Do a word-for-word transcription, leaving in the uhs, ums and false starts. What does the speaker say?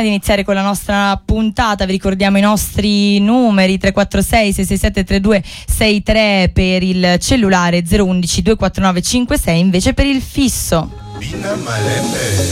di iniziare con la nostra puntata vi ricordiamo i nostri numeri: tre quattro sei sei sei sette tre due sei tre per il cellulare, zero uno uno due quattro nove cinque sei invece per il fisso.